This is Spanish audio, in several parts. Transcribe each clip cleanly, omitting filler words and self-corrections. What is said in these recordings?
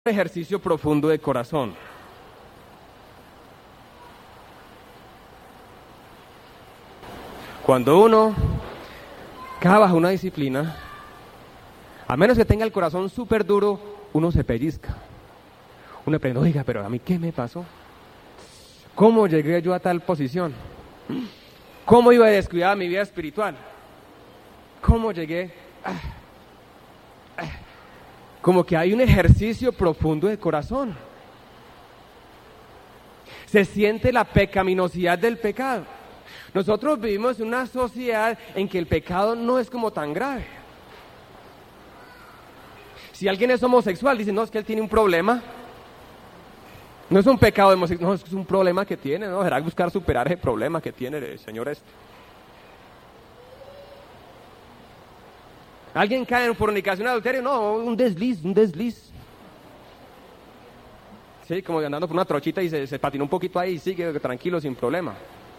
ejercicio profundo de corazón. Cuando uno cae bajo una disciplina, a menos que tenga el corazón súper duro, uno se pellizca. Uno aprende, oiga, pero ¿a mí qué me pasó? ¿Cómo llegué yo a tal posición? ¿Cómo iba a descuidar mi vida espiritual? ¿Cómo llegué? Como que hay un ejercicio profundo de corazón. Se siente la pecaminosidad del pecado. Nosotros vivimos en una sociedad en que el pecado no es como tan grave. Si alguien es homosexual, dice, no, es que él tiene un problema. No es un pecado de homosexual, no, es que es un problema que tiene, ¿no? Será buscar superar ese problema que tiene el señor este. Alguien cae en fornicación, adulterio, no, un desliz. Sí, como andando por una trochita y se patinó un poquito ahí y sigue tranquilo, sin problema.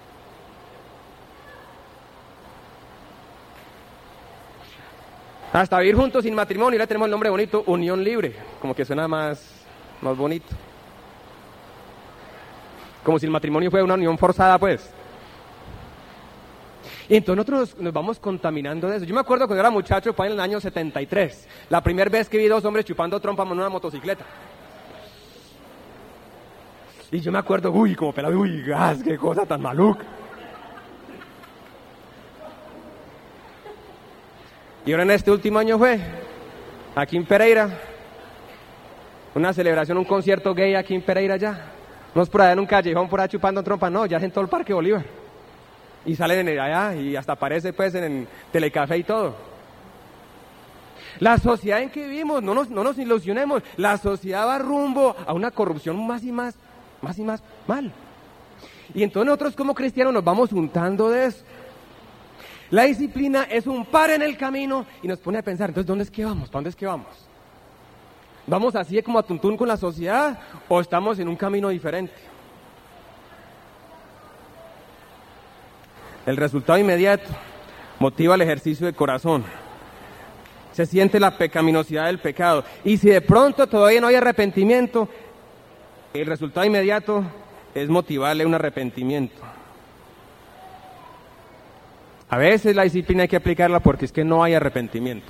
Hasta vivir juntos sin matrimonio, le tenemos el nombre bonito, unión libre, como que suena más bonito. Como si el matrimonio fuera una unión forzada, pues. Y entonces nosotros nos vamos contaminando de eso. Yo me acuerdo cuando era muchacho, fue en el año 73, la primera vez que vi dos hombres chupando trompa en una motocicleta. Y yo me acuerdo, como pelado, gas, qué cosa tan maluca. Y ahora en este último año fue, aquí en Pereira, una celebración, un concierto gay aquí en Pereira ya. No es por allá en un callejón, por allá chupando trompa, no, ya es en todo el Parque Bolívar. Y salen allá y hasta aparece pues en Telecafé y todo. La sociedad en que vivimos, no nos ilusionemos, la sociedad va rumbo a una corrupción más y más mal. Y entonces nosotros como cristianos nos vamos juntando de eso. La disciplina es un par en el camino y nos pone a pensar, entonces ¿dónde es que vamos? ¿Para dónde es que vamos? ¿Vamos así como a tuntún con la sociedad o estamos en un camino diferente? El resultado inmediato motiva el ejercicio de corazón. Se siente la pecaminosidad del pecado. Y si de pronto todavía no hay arrepentimiento, el resultado inmediato es motivarle un arrepentimiento. A veces la disciplina hay que aplicarla porque es que no hay arrepentimiento.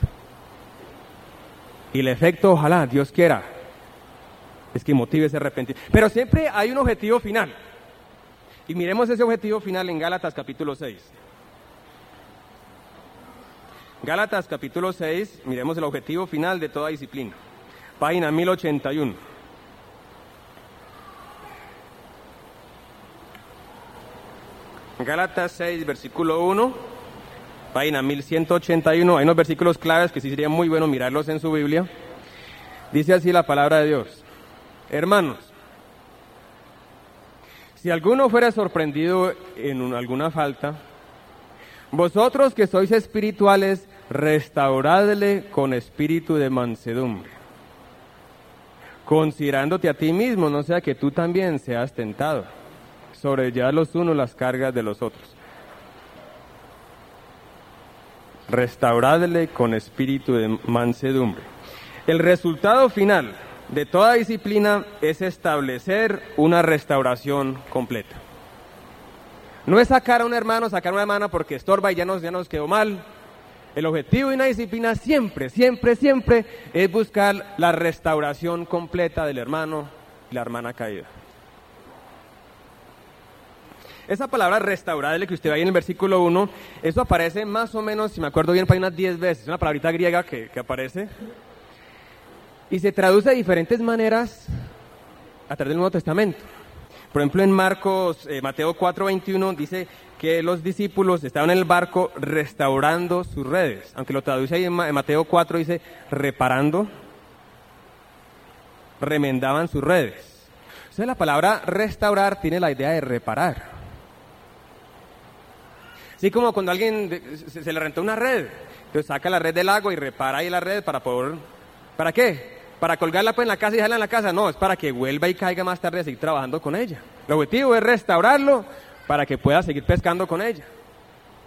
Y el efecto, ojalá, Dios quiera, es que motive ese arrepentimiento. Pero siempre hay un objetivo final. Y miremos ese objetivo final en Gálatas capítulo 6. Gálatas capítulo 6, miremos el objetivo final de toda disciplina. Página 1081. Gálatas 6, versículo 1, página 1181. Hay unos versículos claves que sí sería muy bueno mirarlos en su Biblia. Dice así la palabra de Dios. Hermanos, si alguno fuera sorprendido en alguna falta, vosotros que sois espirituales, restauradle con espíritu de mansedumbre, considerándote a ti mismo, no sea que tú también seas tentado, sobrellevar los unos las cargas de los otros. Restauradle con espíritu de mansedumbre. El resultado final de toda disciplina es establecer una restauración completa. No es sacar a un hermano, sacar a una hermana porque estorba y ya nos quedó mal. El objetivo de una disciplina siempre es buscar la restauración completa del hermano y la hermana caída. Esa palabra restaurarle que usted ve ahí en el versículo 1, eso aparece más o menos, si me acuerdo bien, para unas 10 veces. Es una palabrita griega que aparece. Y se traduce de diferentes maneras a través del Nuevo Testamento. Por ejemplo, en Mateo 4:21 dice que los discípulos estaban en el barco restaurando sus redes. Aunque lo traduce ahí en Mateo 4 dice reparando, remendaban sus redes. O sea, la palabra restaurar tiene la idea de reparar. Así como cuando a alguien se le rentó una red, entonces saca la red del agua y repara ahí la red para poder... ¿Para qué? ¿Para colgarla pues en la casa y dejarla en la casa? No, es para que vuelva y caiga más tarde a seguir trabajando con ella. El objetivo es restaurarlo para que pueda seguir pescando con ella.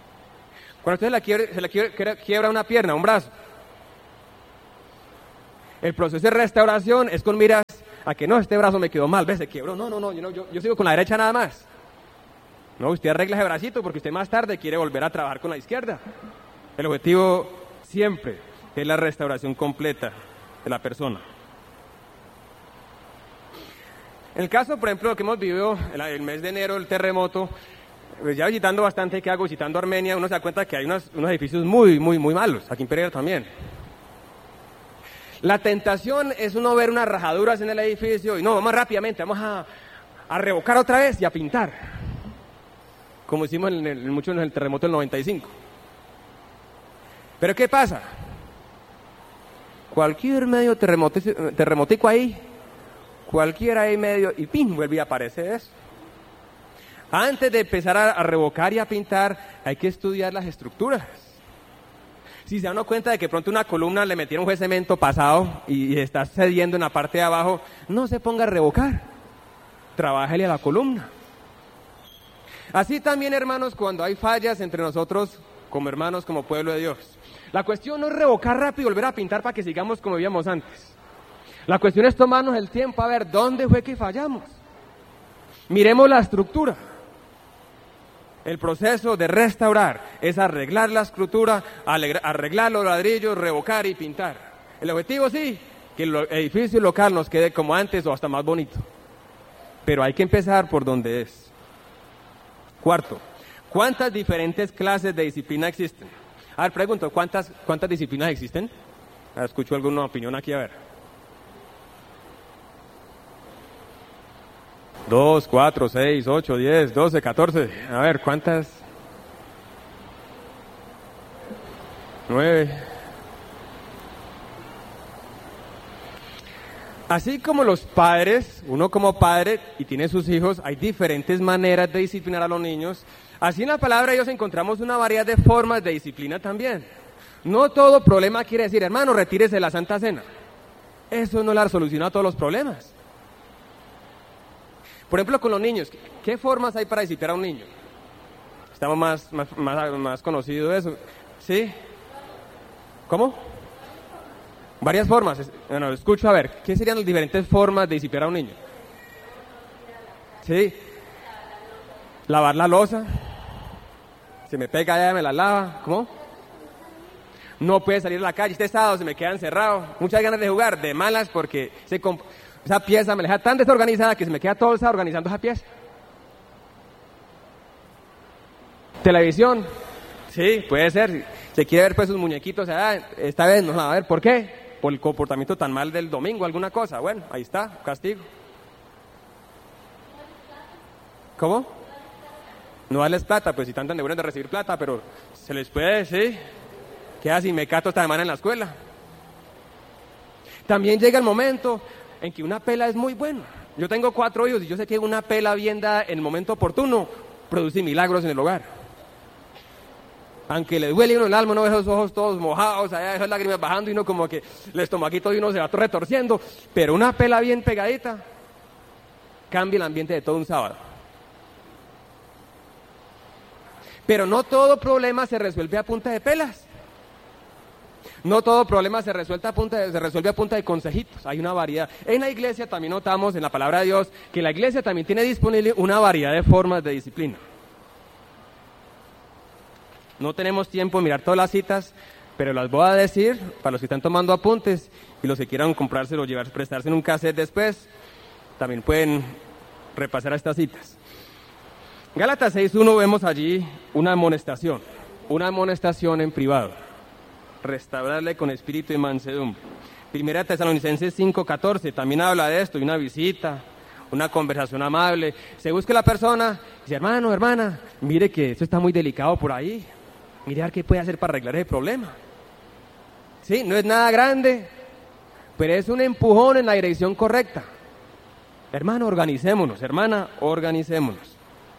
Cuando usted se le quiebra una pierna, un brazo, El proceso de restauración es con miras a que no, este brazo me quedó mal, ¿ves? Se quebró. No, yo sigo con la derecha nada más. No, usted arregla ese bracito porque usted más tarde quiere volver a trabajar con la izquierda. El objetivo siempre es la restauración completa de la persona. En el caso, por ejemplo, que hemos vivido el mes de enero, el terremoto, pues ya visitando bastante, ¿qué hago? Visitando Armenia, uno se da cuenta que hay unos edificios muy malos, aquí en Pereira también. La tentación es uno ver unas rajaduras en el edificio y no, vamos rápidamente, vamos a revocar otra vez y a pintar, como hicimos mucho en el terremoto del 95. Pero ¿qué pasa? Cualquier medio terremotico ahí, cualquiera ahí medio, y ¡pim!, vuelve a aparecer eso. Antes de empezar a revocar y a pintar, hay que estudiar las estructuras. Si se dan cuenta de que pronto una columna le metieron un cemento pasado y está cediendo en la parte de abajo, no se ponga a revocar, trabájele a la columna. Así también, hermanos, cuando hay fallas entre nosotros como hermanos, como pueblo de Dios. La cuestión no es revocar rápido y volver a pintar para que sigamos como vivíamos antes. La cuestión es tomarnos el tiempo a ver dónde fue que fallamos. Miremos la estructura. El proceso de restaurar es arreglar la estructura, arreglar los ladrillos, revocar y pintar. El objetivo sí, que el edificio local nos quede como antes o hasta más bonito. Pero hay que empezar por donde es. Cuarto, ¿cuántas diferentes clases de disciplina existen? A ver, pregunto, ¿cuántas disciplinas existen? A ver, escucho alguna opinión aquí, a ver. 2, 4, 6, 8, 10, 12, 14. A ver, ¿cuántas? 9. Así como los padres, uno como padre y tiene sus hijos, hay diferentes maneras de disciplinar a los niños. Así en la palabra de Dios encontramos una variedad de formas de disciplina también. No todo problema quiere decir, hermano, retírese de la Santa Cena. Eso no la soluciona a todos los problemas. Por ejemplo, con los niños, ¿qué formas hay para disciplinar a un niño? Estamos más conocidos de eso. ¿Sí? ¿Cómo? Varias formas. Bueno, escucho a ver, ¿qué serían las diferentes formas de disciplinar a un niño? ¿Sí? Lavar la loza. Se me pega allá, me la lava. ¿Cómo? No puede salir a la calle, este sábado se me queda encerrado. Muchas ganas de jugar, de malas, porque esa pieza me la deja tan desorganizada que se me queda todo el sábado organizando esa pieza. Televisión. Sí, puede ser. Se quiere ver pues sus muñequitos, esta vez no, a ver, ¿por qué? Por el comportamiento tan mal del domingo, alguna cosa. Bueno, ahí está, castigo. ¿Cómo? No darles plata, pues si están tan de buenos de recibir plata, pero se les puede, sí. Queda sin mecato esta semana en la escuela. También llega el momento en que una pela es muy buena. Yo tengo 4 hijos y yo sé que una pela bien dada en el momento oportuno produce milagros en el hogar. Aunque le duele uno el alma, uno ve esos ojos todos mojados, allá esas lágrimas bajando y uno como que el estomaquito de uno se va retorciendo, pero una pela bien pegadita cambia el ambiente de todo un sábado. Pero no todo problema se resuelve a punta de pelas. No todo problema se resuelve a punta de consejitos. Hay una variedad. En la iglesia también notamos en la palabra de Dios que la iglesia también tiene disponible una variedad de formas de disciplina. No tenemos tiempo de mirar todas las citas, pero las voy a decir para los que están tomando apuntes y los que quieran comprárselo o prestarse en un cassette después, también pueden repasar a estas citas. Gálatas 6:1 vemos allí una amonestación en privado. Restaurarle con espíritu y mansedumbre. Primera Tesalonicenses 5:14 también habla de esto, de una visita, una conversación amable. Se busca la persona, dice, hermano, hermana, mire que esto está muy delicado por ahí. Mire a ver qué puede hacer para arreglar ese problema. Sí, no es nada grande, pero es un empujón en la dirección correcta. Hermano, organicémonos, hermana, organicémonos.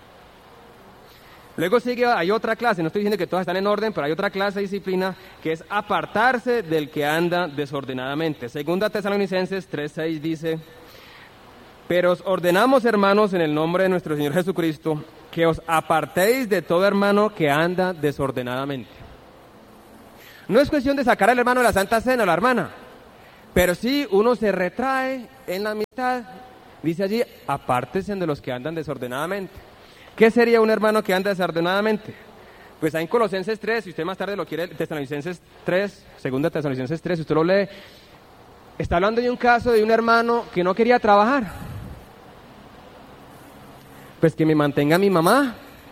Luego sigue, hay otra clase, no estoy diciendo que todas están en orden, pero hay otra clase de disciplina que es apartarse del que anda desordenadamente. Segunda Tesalonicenses 3:6 dice, pero os ordenamos, hermanos, en el nombre de nuestro Señor Jesucristo, que os apartéis de todo hermano que anda desordenadamente. No es cuestión de sacar al hermano de la Santa Cena o la hermana, Pero si uno se retrae en la amistad, dice allí, apártense de los que andan desordenadamente. ¿Qué sería un hermano que anda desordenadamente? Pues ahí en Colosenses 3, si usted más tarde lo quiere, Tesalonicenses 3, segunda Tesalonicenses 3, si usted lo lee, está hablando de un caso de un hermano que no quería trabajar. Pues que me mantenga mi mamá,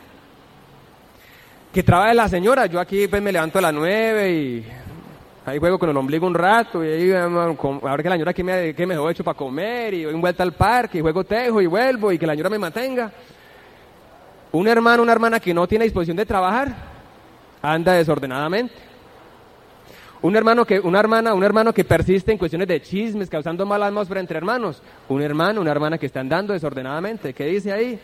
que trabaje la señora. Yo aquí pues me levanto a las 9 y ahí juego con el ombligo un rato y ahí ahora que la señora que me dejó hecho para comer y doy una vuelta al parque y juego tejo y vuelvo y que la señora me mantenga. Un hermano, una hermana que no tiene disposición de trabajar, anda desordenadamente. Un hermano que persiste en cuestiones de chismes, causando mala atmósfera entre hermanos. Un hermano, una hermana que está andando desordenadamente. ¿Qué dice ahí?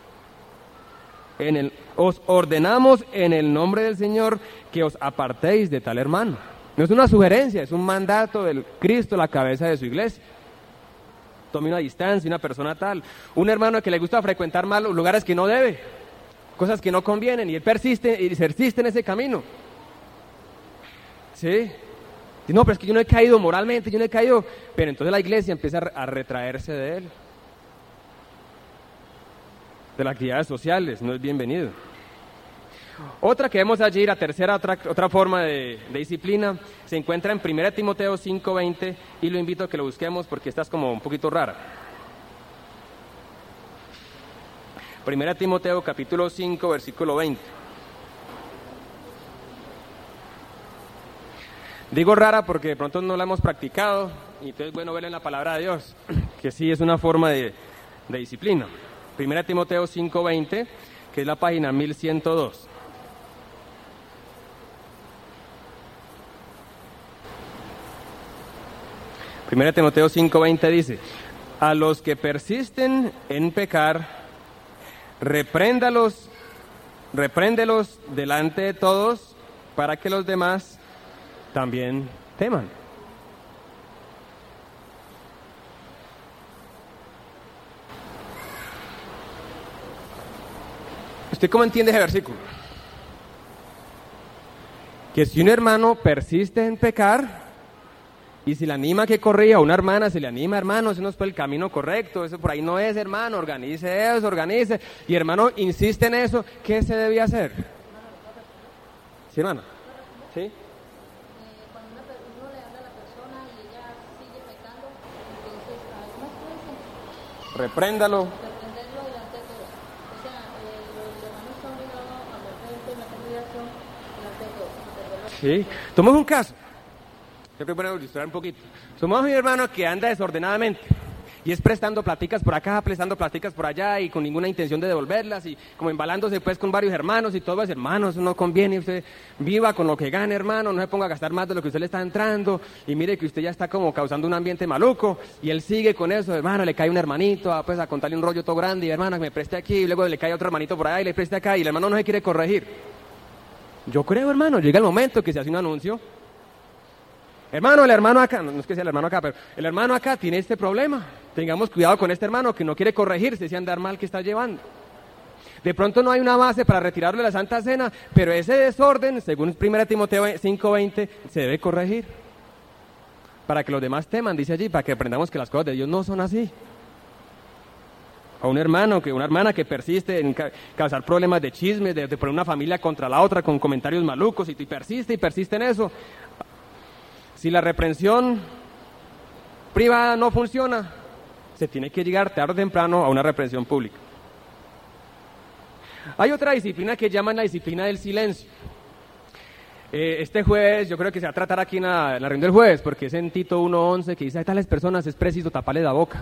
Os ordenamos en el nombre del Señor que os apartéis de tal hermano. No es una sugerencia, es un mandato del Cristo, la cabeza de su iglesia. Tome una distancia, una persona tal. Un hermano que le gusta frecuentar malos lugares que no debe, cosas que no convienen, y él persiste en ese camino. ¿Sí? No, pero es que yo no he caído moralmente, pero entonces la iglesia empieza a retraerse de él. De las actividades sociales, no es bienvenido. Otra que vemos allí, la tercera, otra forma de disciplina, se encuentra en 1 Timoteo 5:20, y lo invito a que lo busquemos porque esta es como un poquito rara. 1 Timoteo capítulo 5, versículo 20. Digo rara porque de pronto no la hemos practicado, y entonces es bueno verla en la palabra de Dios, que sí es una forma de disciplina. 1 Timoteo 5:20, que es la página 1102. Primera Timoteo 5:20 dice: a los que persisten en pecar, repréndelos delante de todos, para que los demás también teman. ¿Usted cómo entiende ese versículo? Que si un hermano persiste en pecar, y si le anima a que corrija, una hermana se le anima, hermano, ese no es por el camino correcto, eso por ahí no es, hermano, organice, y hermano insiste en eso, ¿qué se debía hacer? ¿Sí, hermano? ¿Sí? Cuando uno le habla a la persona y ella sigue pecando, entonces, ¿cómo es que dice? Repréndalo. Reprenderlo delante de todos. O sea, los hermanos están obligados a hablar frente en la congregación delante de todos. Sí, tomemos un caso. Yo creo que podemos ilustrar un poquito. Somos un hermano que anda desordenadamente y es prestando platicas por acá, prestando platicas por allá y con ninguna intención de devolverlas y como embalándose pues con varios hermanos y todo eso. Hermano, eso no conviene, usted viva con lo que gane, hermano, no se ponga a gastar más de lo que usted le está entrando y mire que usted ya está como causando un ambiente maluco y él sigue con eso, hermano, le cae un hermanito a contarle un rollo todo grande y hermano, que me preste aquí, y luego le cae otro hermanito por allá y le preste acá y el hermano no se quiere corregir. Yo creo, hermano, llega el momento que se hace un anuncio. Hermano, el hermano acá, no es que sea el hermano acá, pero el hermano acá tiene este problema. Tengamos cuidado con este hermano que no quiere corregirse, ese andar mal que está llevando. De pronto no hay una base para retirarlo de la Santa Cena, pero ese desorden, según 1 Timoteo 5:20, se debe corregir. Para que los demás teman, dice allí, para que aprendamos que las cosas de Dios no son así. A un hermano, una hermana que persiste en causar problemas de chismes, de poner una familia contra la otra con comentarios malucos y persiste en eso. Si la reprensión privada no funciona, se tiene que llegar tarde o temprano a una reprensión pública. Hay otra disciplina que llaman la disciplina del silencio. Este jueves, yo creo que se va a tratar aquí en la reunión del jueves, porque es en Tito 1:11 que dice: a tales personas es preciso taparle la boca.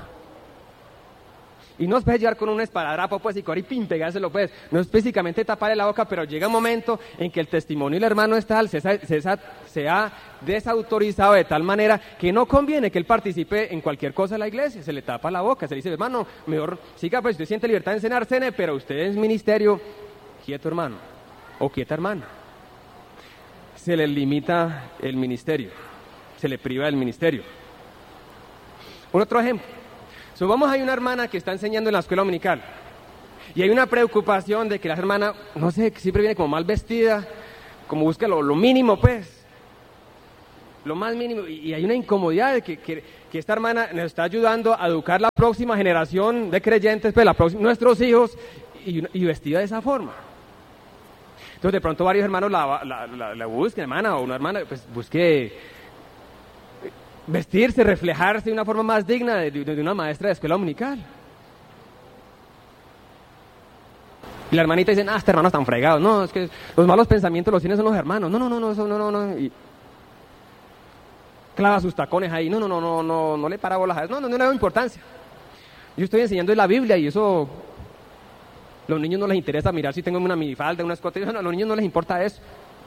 Y no es puede llevar con un esparadrapo, pues, y correr y pim, pegárselo, pues. No es físicamente taparle la boca, pero llega un momento en que el testimonio del hermano es tal, se ha desautorizado de tal manera que no conviene que él participe en cualquier cosa de la iglesia. Se le tapa la boca, se le dice: hermano, mejor siga, pues, usted siente libertad en cenar, cene, pero usted es ministerio, quieto, hermano, o quieta, hermana. Se le limita el ministerio, se le priva del ministerio. Un otro ejemplo. Supongamos hay una hermana que está enseñando en la escuela dominical y hay una preocupación de que la hermana, no sé, siempre viene como mal vestida, como busca lo mínimo, pues. lo más mínimo, y hay una incomodidad de que esta hermana nos está ayudando a educar la próxima generación de creyentes, pues nuestros hijos, y vestida de esa forma. Entonces de pronto varios hermanos la busquen, hermana, o una hermana, pues busque vestirse, reflejarse de una forma más digna de una maestra de escuela dominical. Y la hermanita dice, este hermano están fregados. No, es que los malos pensamientos los tienen son los hermanos. No, eso no. Y clava sus tacones ahí. No le para bolas a eso. No le doy importancia. Yo estoy enseñando en la Biblia y eso, los niños no les interesa mirar si tengo una minifalda, una escote. No, a los niños no les importa eso.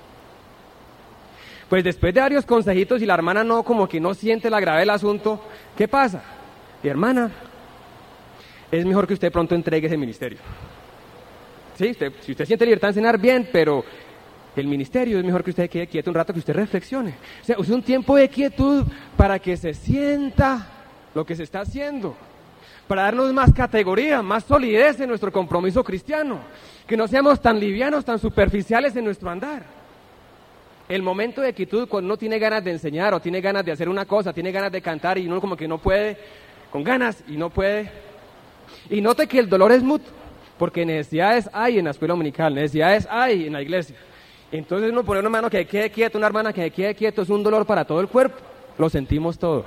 Pues después de varios consejitos y la hermana como que no siente la gravedad del asunto, ¿qué pasa? Y hermana, es mejor que usted pronto entregue ese ministerio. Sí, si usted siente libertad de enseñar, bien, pero el ministerio es mejor que usted quede quieto un rato, que usted reflexione. O sea, use un tiempo de quietud para que se sienta lo que se está haciendo, para darnos más categoría, más solidez en nuestro compromiso cristiano, que no seamos tan livianos, tan superficiales en nuestro andar. El momento de quietud, cuando uno tiene ganas de enseñar o tiene ganas de hacer una cosa, tiene ganas de cantar y uno como que no puede, con ganas y no puede. Y note que el dolor es mutuo. Porque necesidades hay en la escuela dominical, necesidades hay en la iglesia. Entonces uno pone un hermano que quede quieto, una hermana que quede quieto, es un dolor para todo el cuerpo, lo sentimos todos.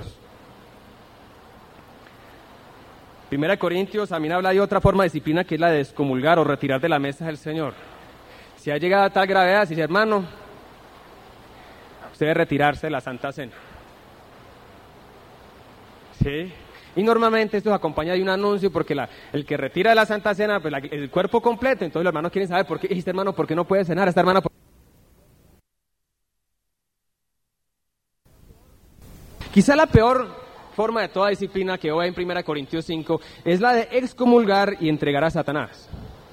1 Corintios también habla de otra forma de disciplina que es la de excomulgar o retirar de la mesa del Señor. Si ha llegado a tal gravedad, si dice, hermano, usted debe retirarse de la Santa Cena. ¿Sí? Y normalmente esto se acompaña de un anuncio porque el que retira de la Santa Cena, pues el cuerpo completo, entonces los hermanos quieren saber por qué, este hermano, ¿por qué no puede cenar? Esta hermana, quizá la peor forma de toda disciplina que hoy en 1 Corintios 5 es la de excomulgar y entregar a Satanás.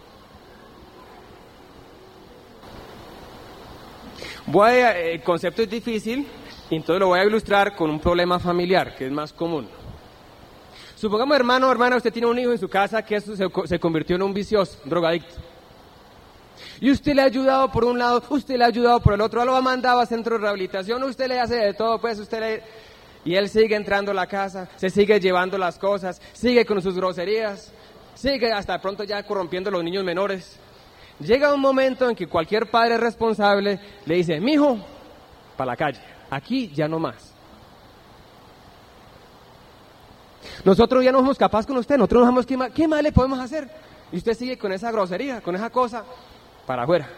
El concepto es difícil, y entonces lo voy a ilustrar con un problema familiar que es más común. Supongamos, hermano o hermana, usted tiene un hijo en su casa que se convirtió en un vicioso, un drogadicto. Y usted le ha ayudado por un lado, usted le ha ayudado por el otro, lo ha mandado a centro de rehabilitación, usted le hace de todo, pues y él sigue entrando a la casa, se sigue llevando las cosas, sigue con sus groserías, sigue hasta de pronto ya corrompiendo a los niños menores. Llega un momento en que cualquier padre responsable le dice, mijo, para la calle, aquí ya no más. Nosotros ya no somos capaces con usted, nosotros no sabemos qué más le podemos hacer. Y usted sigue con esa grosería, con esa cosa, para afuera.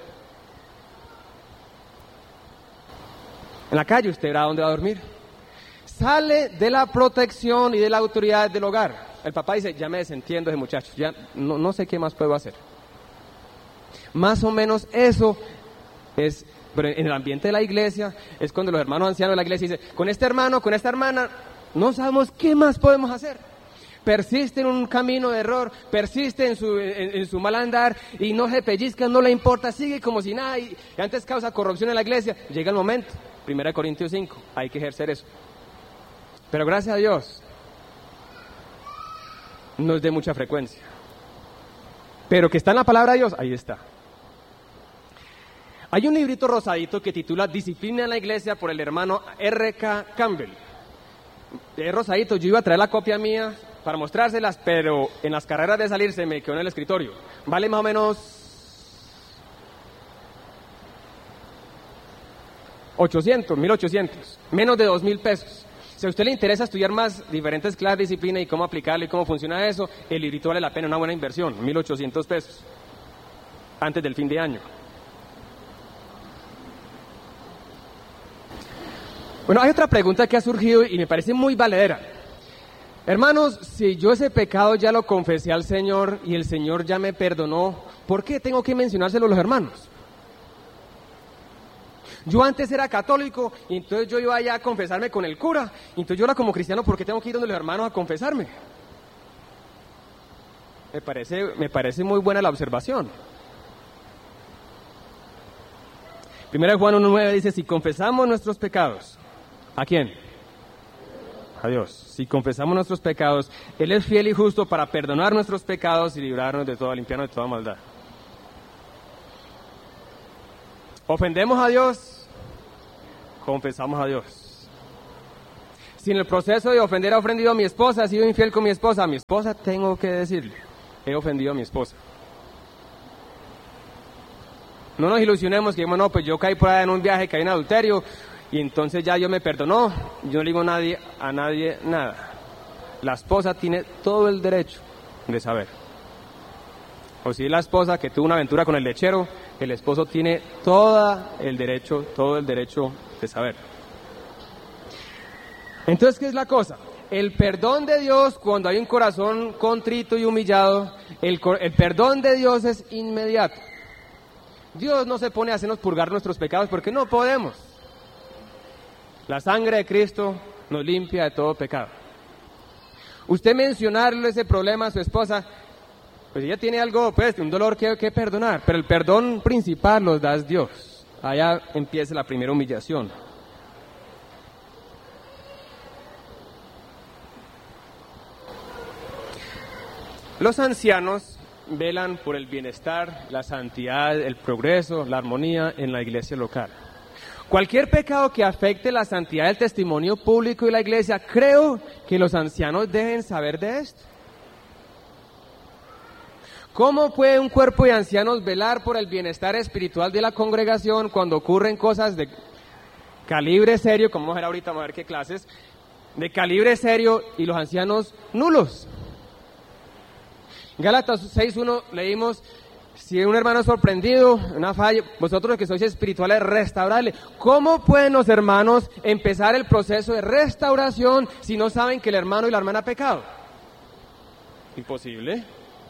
En la calle usted verá dónde va a dormir. Sale de la protección y de la autoridad del hogar. El papá dice, ya me desentiendo de muchachos, ya no sé qué más puedo hacer. Más o menos eso es, pero en el ambiente de la iglesia, es cuando los hermanos ancianos de la iglesia dicen, con este hermano, con esta hermana, no sabemos qué más podemos hacer. Persiste en un camino de error, persiste en su mal andar y no se pellizca, no le importa, sigue como si nada y antes causa corrupción en la iglesia. Llega el momento, 1 Corintios 5, hay que ejercer eso. Pero gracias a Dios, no es de mucha frecuencia. Pero que está en la palabra de Dios, ahí está. Hay un librito rosadito que titula Disciplina en la Iglesia por el hermano R.K. Campbell. Es rosadito, yo iba a traer la copia mía para mostrárselas, pero en las carreras de salir se me quedó en el escritorio. Vale más o menos 1,800, menos de 2,000 pesos. Si a usted le interesa estudiar más diferentes clases de disciplina y cómo aplicarlo y cómo funciona eso, el librito vale la pena, una buena inversión, 1,800 pesos, antes del fin de año. Bueno, hay otra pregunta que ha surgido y me parece muy valedera. Hermanos, si yo ese pecado ya lo confesé al Señor y el Señor ya me perdonó, ¿por qué tengo que mencionárselo a los hermanos? Yo antes era católico y entonces yo iba allá a confesarme con el cura, y entonces yo ahora como cristiano, ¿por qué tengo que ir donde los hermanos a confesarme? Me parece muy buena la observación. 1 Juan 1:9 dice, si confesamos nuestros pecados, ¿a quién? A Dios. Si confesamos nuestros pecados, Él es fiel y justo para perdonar nuestros pecados y librarnos de todo, limpiarnos de toda maldad. ¿Ofendemos a Dios? Confesamos a Dios. Si en el proceso de ofender he ofendido a mi esposa, he sido infiel con mi esposa, a mi esposa tengo que decirle, he ofendido a mi esposa. No nos ilusionemos que digamos, no, pues yo caí por ahí en un viaje, caí en adulterio, y entonces ya Dios me perdonó, yo no le digo a nadie nada. La esposa tiene todo el derecho de saber. O si es la esposa que tuvo una aventura con el lechero, el esposo tiene todo el derecho de saber. Entonces, ¿qué es la cosa? El perdón de Dios, cuando hay un corazón contrito y humillado, el perdón de Dios es inmediato. Dios no se pone a hacernos purgar nuestros pecados porque no podemos. La sangre de Cristo nos limpia de todo pecado. Usted mencionarle ese problema a su esposa, pues ella tiene algo, pues, un dolor que perdonar, pero el perdón principal lo da Dios. Allá empieza la primera humillación. Los ancianos velan por el bienestar, la santidad, el progreso, la armonía en la iglesia local. Cualquier pecado que afecte la santidad del testimonio público y la iglesia, creo que los ancianos deben saber de esto. ¿Cómo puede un cuerpo de ancianos velar por el bienestar espiritual de la congregación cuando ocurren cosas de calibre serio, como vamos a ver ahorita, vamos a ver qué clases, de calibre serio y los ancianos nulos? Gálatas 6:1 leímos, si un hermano es sorprendido, una falla, vosotros que sois espirituales, restaurarle. ¿Cómo pueden los hermanos empezar el proceso de restauración si no saben que el hermano y la hermana han pecado? Imposible.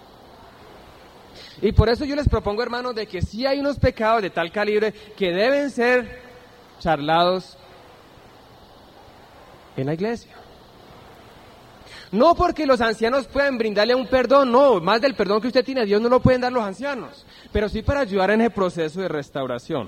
Y por eso yo les propongo, hermanos, de que sí hay unos pecados de tal calibre que deben ser charlados en la iglesia. No porque los ancianos puedan brindarle un perdón, no, más del perdón que usted tiene, Dios no lo pueden dar los ancianos, pero sí para ayudar en ese proceso de restauración.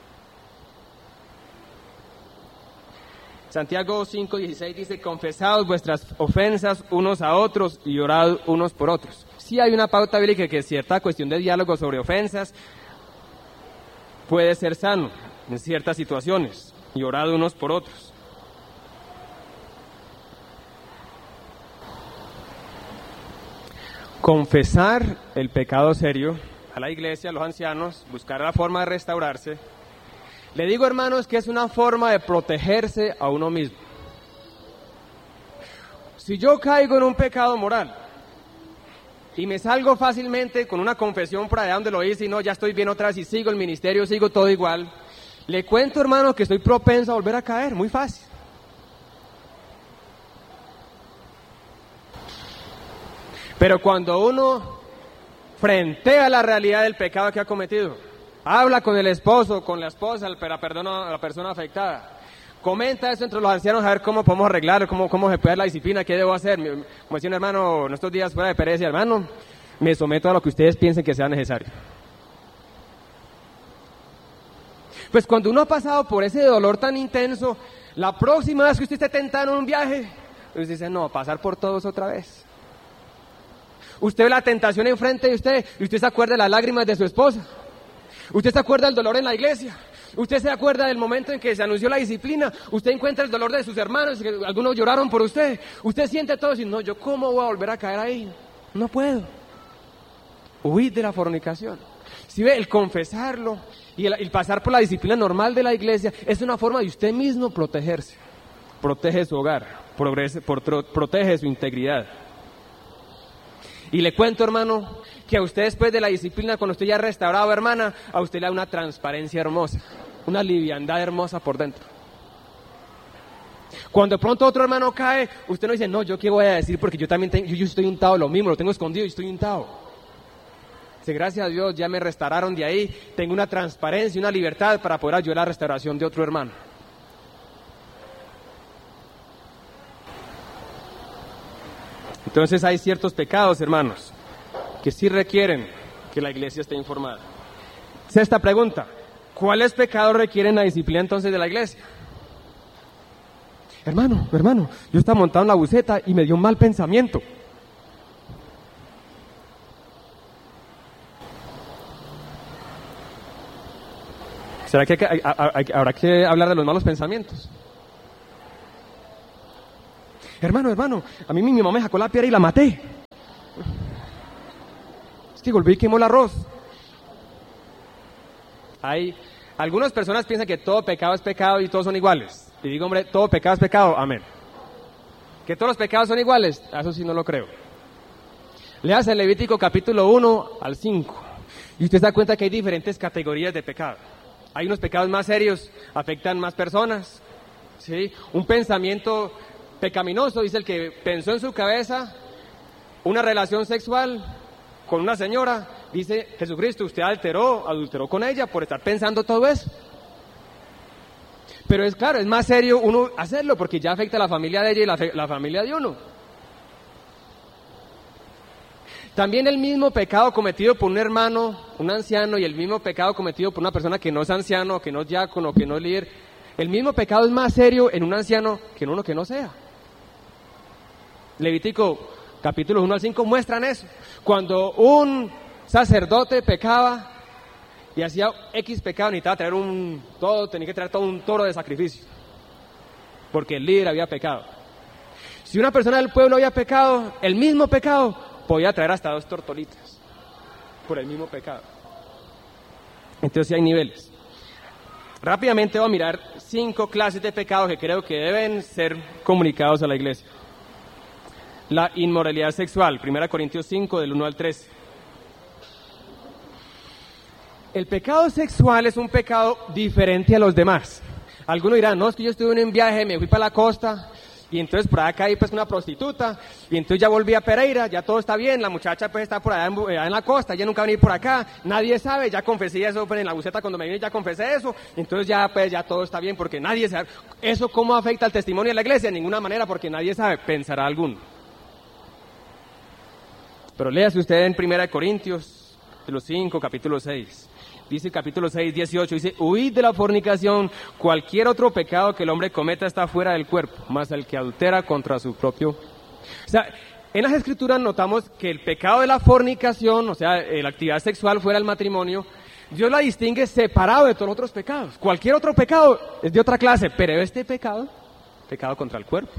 Santiago 5:16 dice, confesaos vuestras ofensas unos a otros y orad unos por otros. Sí hay una pauta bíblica que cierta cuestión de diálogo sobre ofensas puede ser sano en ciertas situaciones, y orad unos por otros. Confesar el pecado serio a la iglesia, a los ancianos, buscar la forma de restaurarse. Le digo, hermanos, que es una forma de protegerse a uno mismo. Si yo caigo en un pecado moral y me salgo fácilmente con una confesión por allá donde lo hice y no, ya estoy bien otra vez y sigo el ministerio, sigo todo igual, le cuento, hermano, que estoy propenso a volver a caer, muy fácil. Pero cuando uno frentea la realidad del pecado que ha cometido, habla con el esposo, con la esposa, la persona afectada, comenta eso entre los ancianos a ver cómo podemos arreglar, cómo se puede dar la disciplina, qué debo hacer. Como decía un hermano en estos días fuera de pereza, hermano, me someto a lo que ustedes piensen que sea necesario. Pues cuando uno ha pasado por ese dolor tan intenso, la próxima vez que usted esté tentado en un viaje, usted dice, no, pasar por todos otra vez. Usted ve la tentación enfrente de usted y usted se acuerda de las lágrimas de su esposa. Usted se acuerda del dolor en la iglesia. Usted se acuerda del momento en que se anunció la disciplina. Usted encuentra el dolor de sus hermanos, que algunos lloraron por usted. Usted siente todo y no, yo cómo voy a volver a caer ahí. No puedo. Huir de la fornicación. Si ve, el confesarlo y el pasar por la disciplina normal de la iglesia es una forma de usted mismo protegerse. Protege su hogar, protege su integridad. Y le cuento, hermano, que a usted después de la disciplina, cuando usted ya restaurado, hermana, a usted le da una transparencia hermosa, una liviandad hermosa por dentro. Cuando de pronto otro hermano cae, usted no dice, no, ¿yo qué voy a decir? Porque yo también yo estoy untado, lo mismo, lo tengo escondido y estoy untado. Dice, gracias a Dios, ya me restauraron de ahí, tengo una transparencia, una libertad para poder ayudar a la restauración de otro hermano. Entonces hay ciertos pecados, hermanos, que sí requieren que la iglesia esté informada. Sexta pregunta, ¿cuáles pecados requieren la disciplina entonces de la iglesia? Hermano, yo estaba montado en la buseta y me dio un mal pensamiento. ¿Será que habrá que hablar de los malos pensamientos? hermano, a mí mi mamá me sacó la piedra y la maté. Es que volví y quemó el arroz. Algunas personas piensan que todo pecado es pecado y todos son iguales. Y digo, hombre, todo pecado es pecado, amén. ¿Que todos los pecados son iguales? Eso sí no lo creo. Leas el Levítico capítulo 1 al 5 y usted se da cuenta que hay diferentes categorías de pecado. Hay unos pecados más serios, afectan más personas, ¿sí? Un pensamiento pecaminoso, dice el que pensó en su cabeza una relación sexual con una señora, dice Jesucristo, usted adulteró con ella por estar pensando todo eso. Pero es claro, es más serio uno hacerlo porque ya afecta a la familia de ella y la familia de uno. También el mismo pecado cometido por un hermano, un anciano, y el mismo pecado cometido por una persona que no es anciano, que no es diácono, que no es líder, el mismo pecado es más serio en un anciano que en uno que no sea. Levítico capítulos 1 al 5 muestran eso. Cuando un sacerdote pecaba y hacía X pecado, necesitaba traer tenía que traer todo un toro de sacrificio, porque el líder había pecado. Si una persona del pueblo había pecado, el mismo pecado, podía traer hasta 2 tortolitas por el mismo pecado. Entonces sí hay niveles. Rápidamente voy a mirar 5 clases de pecados que creo que deben ser comunicados a la iglesia. La inmoralidad sexual, 1 Corintios 5, del 1 al 13. El pecado sexual es un pecado diferente a los demás. Algunos dirán, no, es que yo estuve en un viaje, me fui para la costa, y entonces por acá hay pues una prostituta, y entonces ya volví a Pereira, ya todo está bien, la muchacha pues está por allá en la costa, ya nunca va a venir por acá, nadie sabe, ya confesé eso pues, en la buceta cuando me vine, ya confesé eso, entonces ya pues ya todo está bien porque nadie sabe. ¿Eso cómo afecta al testimonio de la iglesia? De ninguna manera, porque nadie sabe, pensará alguno. Pero léase usted en 1 Corintios, de los 5, capítulo 6. Dice el capítulo 6, 18, dice, huid de la fornicación, cualquier otro pecado que el hombre cometa está fuera del cuerpo, más el que adultera contra su propio. O sea, en las escrituras notamos que el pecado de la fornicación, o sea, la actividad sexual fuera del matrimonio, Dios la distingue separado de todos los otros pecados. Cualquier otro pecado es de otra clase, pero este pecado contra el cuerpo.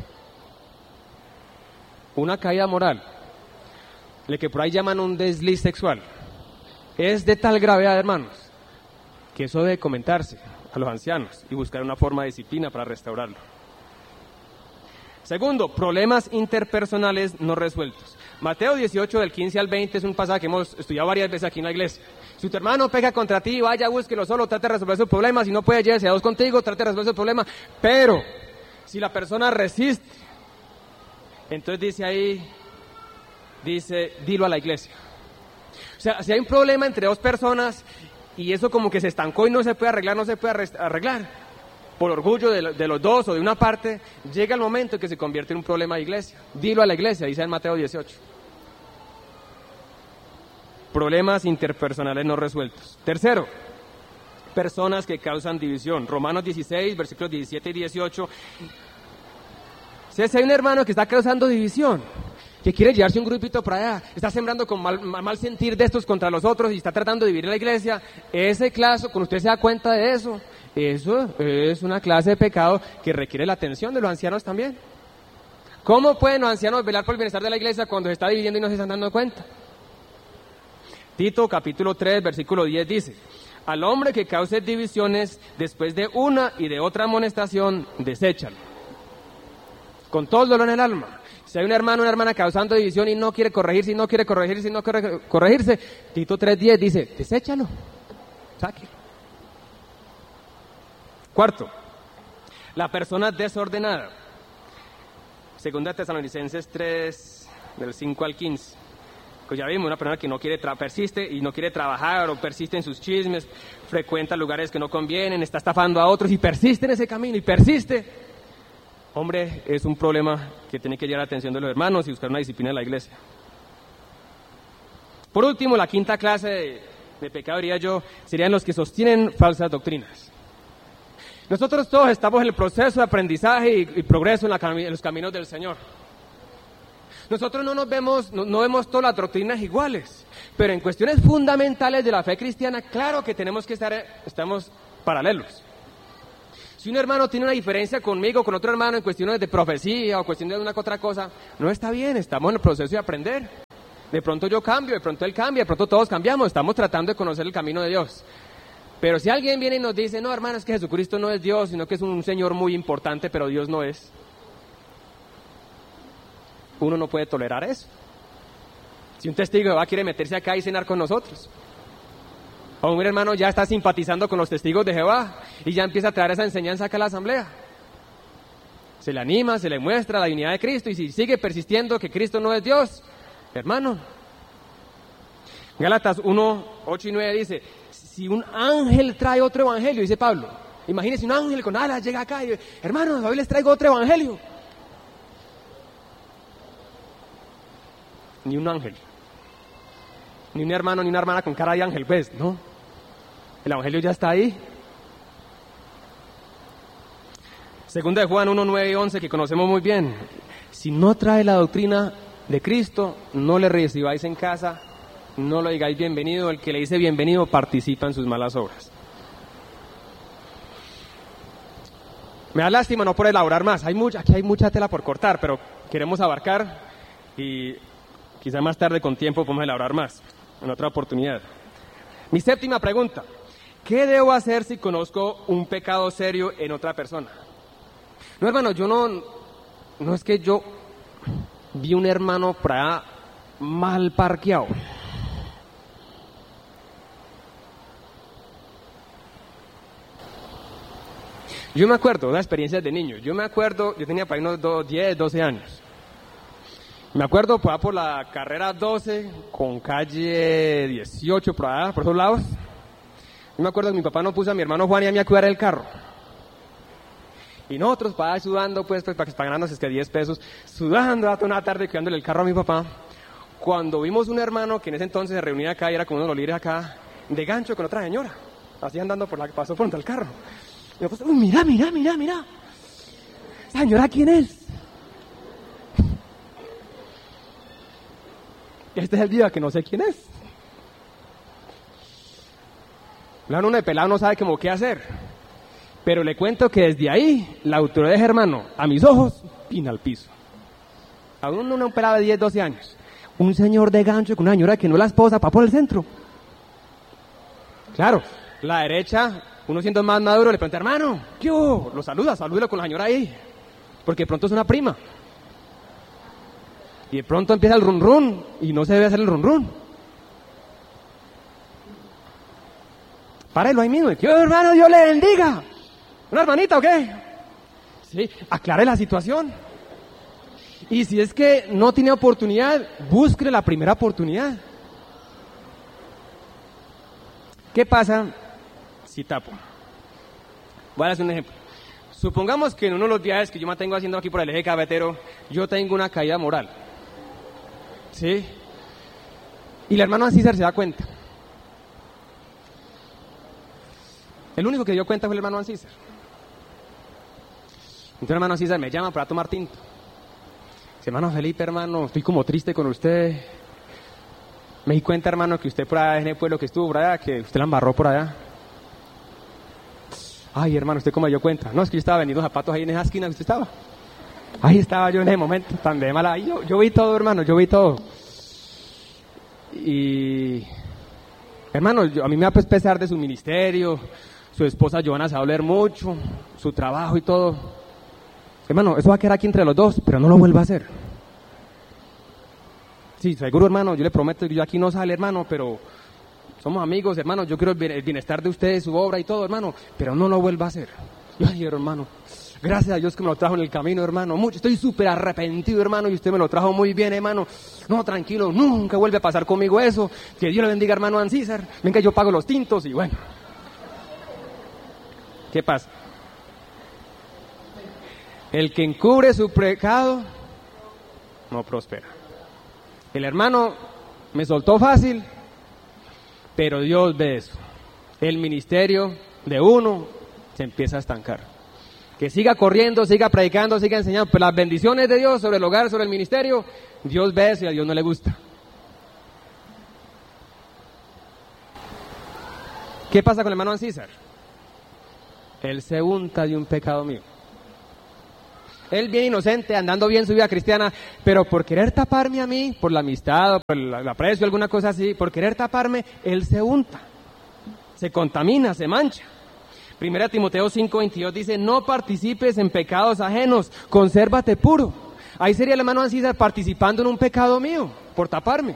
Una caída moral, lo que por ahí llaman un desliz sexual, es de tal gravedad, hermanos, que eso debe comentarse a los ancianos y buscar una forma de disciplina para restaurarlo. Segundo, problemas interpersonales no resueltos. Mateo 18, del 15 al 20, es un pasaje que hemos estudiado varias veces aquí en la iglesia. Si tu hermano peca contra ti, vaya, búsquelo solo, trate de resolver su problema. Si no puede, llévese a 2 contigo, trate de resolver su problema. Pero, si la persona resiste, entonces dice, dilo a la iglesia. O sea, si hay un problema entre 2 personas y eso como que se estancó y no se puede arreglar, por orgullo de los 2 o de una parte, llega el momento en que se convierte en un problema de iglesia. Dilo a la iglesia, dice en Mateo 18. Problemas interpersonales no resueltos. Tercero, personas que causan división. Romanos 16, versículos 17 y 18. Si hay un hermano que está causando división, que quiere llevarse un grupito para allá, está sembrando con mal sentir de estos contra los otros y está tratando de dividir la iglesia, ese caso, cuando usted se da cuenta de eso es una clase de pecado que requiere la atención de los ancianos también. ¿Cómo pueden los ancianos velar por el bienestar de la iglesia cuando se está dividiendo y no se están dando cuenta? Tito capítulo 3, versículo 10 dice, al hombre que cause divisiones después de una y de otra amonestación, deséchalo, con todo el dolor en el alma. Si hay un hermano o una hermana causando división y no quiere corregirse, Tito 3:10 dice, deséchalo, sáquelo. Cuarto, la persona desordenada. 2 Tesalonicenses 3, del 5 al 15. Pues ya vimos, una persona que no quiere persiste y no quiere trabajar o persiste en sus chismes, frecuenta lugares que no convienen, está estafando a otros y persiste en ese camino y persiste. Hombre, es un problema que tiene que llevar la atención de los hermanos y buscar una disciplina de la iglesia. Por último, la quinta clase de pecado, diría yo, serían los que sostienen falsas doctrinas. Nosotros todos estamos en el proceso de aprendizaje y progreso en los caminos del Señor. Nosotros no vemos todas las doctrinas iguales, pero en cuestiones fundamentales de la fe cristiana, claro que estamos paralelos. Si un hermano tiene una diferencia conmigo, con otro hermano en cuestiones de profecía o cuestiones de una que otra cosa, no está bien, estamos en el proceso de aprender. De pronto yo cambio, de pronto él cambia, de pronto todos cambiamos, estamos tratando de conocer el camino de Dios. Pero si alguien viene y nos dice, no hermano, es que Jesucristo no es Dios, sino que es un Señor muy importante, pero Dios no es, uno no puede tolerar eso. Si un testigo de Jehová quiere meterse acá y cenar con nosotros, o un hermano ya está simpatizando con los testigos de Jehová y ya empieza a traer esa enseñanza acá a la asamblea, se le anima, se le muestra la divinidad de Cristo, y si sigue persistiendo que Cristo no es Dios, hermano. Gálatas 1, 8 y 9 dice, si un ángel trae otro evangelio, dice Pablo, imagínese un ángel con alas llega acá y dice, hermanos, hoy les traigo otro evangelio. Ni un ángel, ni un hermano, ni una hermana con cara de ángel, ¿ves? No, el evangelio ya está ahí. Segunda de Juan 1, 9 y 11, que conocemos muy bien. Si no trae la doctrina de Cristo, no le recibáis en casa, no lo digáis bienvenido. El que le dice bienvenido participa en sus malas obras. Me da lástima no por elaborar más. Aquí hay mucha tela por cortar, pero queremos abarcar y quizá más tarde con tiempo podemos elaborar más, en otra oportunidad. Mi séptima pregunta: ¿qué debo hacer si conozco un pecado serio en otra persona? No, hermano, yo no es que yo vi un hermano por allá mal parqueado. Yo me acuerdo de las experiencias de niño. Yo tenía para ahí unos 10, 12 años. Me acuerdo por la carrera 12 con calle 18 por allá, por esos lados. Yo me acuerdo que mi papá no puso a mi hermano Juan y a mí a cuidar el carro. Y nosotros para sudando, pues pagándonos es que 10 pesos, sudando toda una tarde cuidándole el carro a mi papá. Cuando vimos un hermano que en ese entonces se reunía acá y era como uno de los líderes acá, de gancho con otra señora, así andando por la que pasó frente al carro. Y yo pues, mira. ¿Esa señora quién es? Este es el día que no sé quién es. Uno de pelado no sabe como qué hacer. Pero le cuento que desde ahí, la autoridad de hermano, a mis ojos, pina al piso. A un pelado de 10, 12 años. Un señor de gancho con una señora que no es la esposa, pa' por el centro. Claro, la derecha, uno siendo más maduro, le pregunta, hermano, ¿qué hubo? Lo salúdalo con la señora ahí. Porque de pronto es una prima. Y de pronto empieza el run run y no se debe hacer el run run. Párelo ahí mismo. ¿Qué hermano? Dios le bendiga. ¿Una hermanita o qué? Sí, aclare la situación. Y si es que no tiene oportunidad, busque la primera oportunidad. ¿Qué pasa si tapo? Voy a hacer un ejemplo. Supongamos que en uno de los viajes que yo me tengo haciendo aquí por el eje cafetero, yo tengo una caída moral. ¿Sí? Y el hermano César se da cuenta. El único que dio cuenta fue el hermano César. Entonces el hermano César me llama para tomar tinto. Dice, hermano Felipe, hermano, estoy como triste con usted. Me di cuenta, hermano, que usted por allá en el pueblo que estuvo por allá, que usted la embarró por allá. Ay, hermano, ¿usted cómo me dio cuenta? No, es que yo estaba vendiendo zapatos ahí en esa esquina que usted estaba. Ahí estaba yo en ese momento, tan de mala. Yo vi todo, hermano, yo vi todo. Y, hermano, a mí me va a pesar de su ministerio, su esposa Joana se va a doler mucho, su trabajo y todo. Hermano, eso va a quedar aquí entre los dos, pero no lo vuelva a hacer. Sí, seguro, hermano, yo le prometo que yo aquí no sale, hermano, pero somos amigos, hermano, yo quiero el bienestar de ustedes, su obra y todo, hermano, pero no lo vuelva a hacer. Ay, hermano, gracias a Dios que me lo trajo en el camino, hermano, mucho, estoy súper arrepentido, hermano, y usted me lo trajo muy bien, hermano. No, tranquilo, nunca vuelve a pasar conmigo eso. Que Dios le bendiga, hermano Ancísar. Venga, yo pago los tintos y bueno. ¿Qué pasa? El que encubre su pecado no prospera. El hermano me soltó fácil, pero Dios ve eso. El ministerio de uno se empieza a estancar. Que siga corriendo, siga predicando, siga enseñando, pero las bendiciones de Dios sobre el hogar, sobre el ministerio, Dios ve eso y a Dios no le gusta. ¿Qué pasa con el hermano César? Él se unta de un pecado mío. Él bien inocente, andando bien su vida cristiana, pero por querer taparme a mí, por la amistad o por el aprecio, alguna cosa así, por querer taparme, él se unta, se contamina, se mancha. 1 Timoteo 5:22 dice, no participes en pecados ajenos, consérvate puro. Ahí sería el hermano Ancísar participando en un pecado mío, por taparme.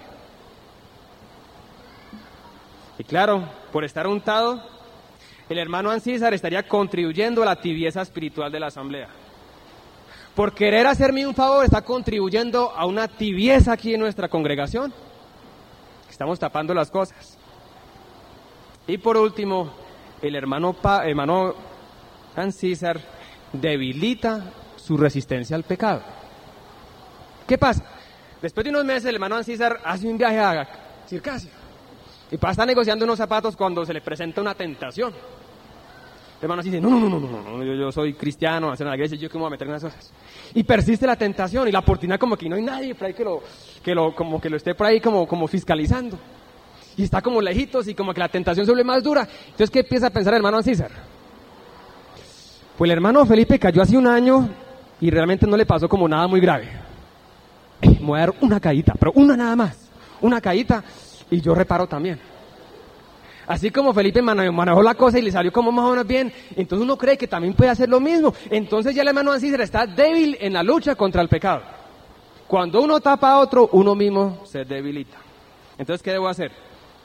Y claro, por estar untado, el hermano Ancísar estaría contribuyendo a la tibieza espiritual de la asamblea. Por querer hacerme un favor, está contribuyendo a una tibieza aquí en nuestra congregación. Estamos tapando las cosas. Y por último, el hermano Ancísar debilita su resistencia al pecado. ¿Qué pasa? Después de unos meses, el hermano Ancísar hace un viaje a Circasio y está negociando unos zapatos cuando se le presenta una tentación. El hermano dice, no, yo soy cristiano, hacer una iglesia, yo que me voy a meter en esas cosas. Y persiste la tentación y la oportunidad como que no hay nadie por ahí que lo esté por ahí como fiscalizando. Y está como lejitos y como que la tentación se vuelve más dura. Entonces, ¿qué empieza a pensar el hermano Ancísar? Pues el hermano Felipe cayó hace un año y realmente no le pasó como nada muy grave. Me voy a dar una caída, pero una nada más. Una caída y yo reparo también. Así como Felipe manejó la cosa y le salió como más o menos bien, entonces uno cree que también puede hacer lo mismo. Entonces ya el hermano Ancísar está débil en la lucha contra el pecado. Cuando uno tapa a otro, uno mismo se debilita. Entonces, ¿qué debo hacer?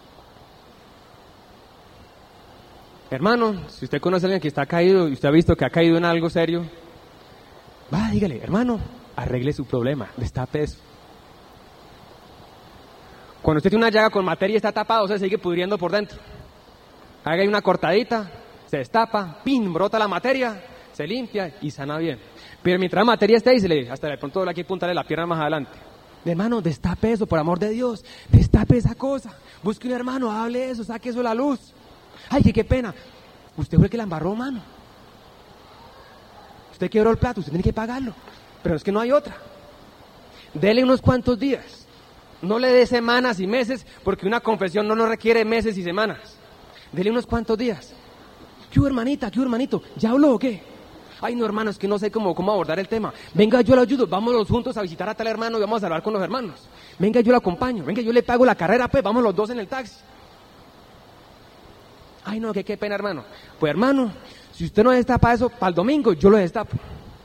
Hermano, si usted conoce a alguien que está caído y usted ha visto que ha caído en algo serio, dígale, hermano, arregle su problema, destape eso. Cuando usted tiene una llaga con materia y está tapado, se sigue pudriendo por dentro. Haga ahí una cortadita, se destapa, brota la materia, se limpia y sana bien. Pero mientras la materia esté ahí, hasta de pronto hay que apuntarle la pierna más adelante. Hermano, destape eso, por amor de Dios, destape esa cosa. Busque un hermano, hable eso, saque eso a la luz. Ay, qué pena. Usted fue el que la embarró, mano. Usted quebró el plato, usted tiene que pagarlo. Pero es que no hay otra. Dele unos cuantos días. No le dé semanas y meses, porque una confesión no nos requiere meses y semanas. Dele unos cuantos días. ¿Qué hermanita? ¿Qué hermanito? ¿Ya habló o qué? Ay, no, hermano, es que no sé cómo abordar el tema. Venga, yo le ayudo. Vámonos juntos a visitar a tal hermano y vamos a hablar con los hermanos. Venga, yo le acompaño. Venga, yo le pago la carrera, pues vamos los dos en el taxi. Ay, no, qué pena, hermano. Pues, hermano, si usted no destapa eso para el domingo, yo lo destapo.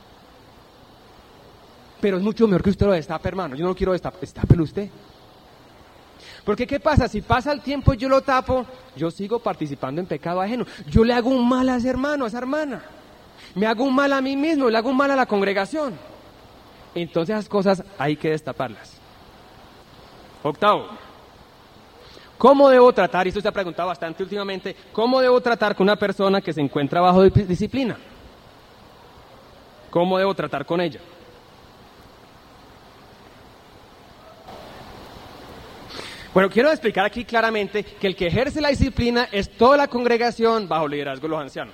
Pero es mucho mejor que usted lo destape, hermano. Yo no quiero destapar, destápelo usted. Porque ¿qué pasa? Si pasa el tiempo y yo lo tapo, yo sigo participando en pecado ajeno. Yo le hago un mal a ese hermano, a esa hermana. Me hago un mal a mí mismo, le hago un mal a la congregación. Entonces esas cosas hay que destaparlas. Octavo. ¿Cómo debo tratar? Y esto se ha preguntado bastante últimamente. ¿Cómo debo tratar con una persona que se encuentra bajo disciplina? ¿Cómo debo tratar con ella? Bueno, quiero explicar aquí claramente que el que ejerce la disciplina es toda la congregación bajo liderazgo de los ancianos.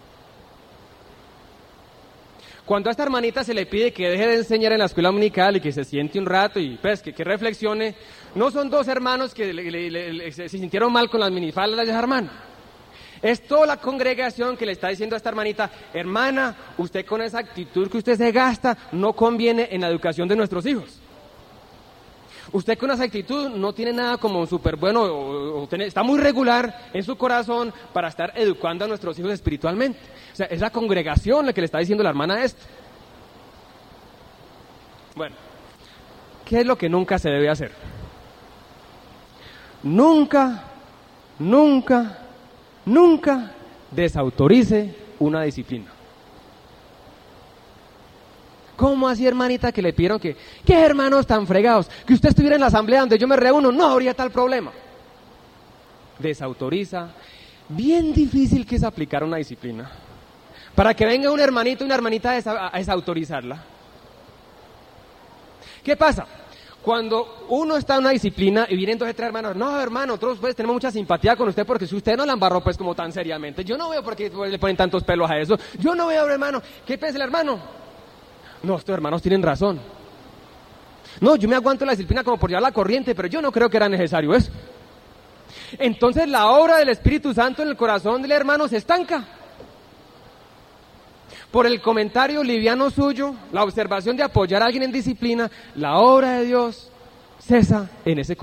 Cuando a esta hermanita se le pide que deje de enseñar en la escuela dominical y que se siente un rato y pues que reflexione, no son dos hermanos que se sintieron mal con las minifaldas de esa hermana. Es toda la congregación que le está diciendo a esta hermanita, hermana, usted con esa actitud que usted se gasta no conviene en la educación de nuestros hijos. Usted con esa actitud no tiene nada como súper bueno, está muy regular en su corazón para estar educando a nuestros hijos espiritualmente. O sea, es la congregación la que le está diciendo a la hermana esto. Bueno, ¿qué es lo que nunca se debe hacer? Nunca desautorice una disciplina. ¿Cómo así, hermanita, que le pidieron que, qué hermanos tan fregados, que usted estuviera en la asamblea donde yo me reúno, no habría tal problema? Desautoriza. Bien difícil que es aplicar una disciplina. Para que venga un hermanito y una hermanita a desautorizarla. ¿Qué pasa? Cuando uno está en una disciplina y vienen dos o tres hermanos, no, hermano, nosotros pues tenemos mucha simpatía con usted porque si usted no la embarró pues como tan seriamente, yo no veo por qué le ponen tantos pelos a eso, yo no veo, hermano, ¿qué piensa el hermano? No, estos hermanos tienen razón. No, yo me aguanto la disciplina como por llevar la corriente, pero yo no creo que era necesario eso. Entonces la obra del Espíritu Santo en el corazón del hermano se estanca. por el comentario liviano suyo, la observación de apoyar a alguien en disciplina, la obra de Dios cesa en ese